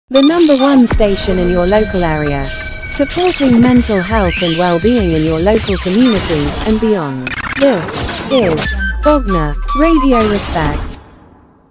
The #1 station in your local area, supporting mental health and well-being in your local community and beyond. This is Bogner Radio Respect.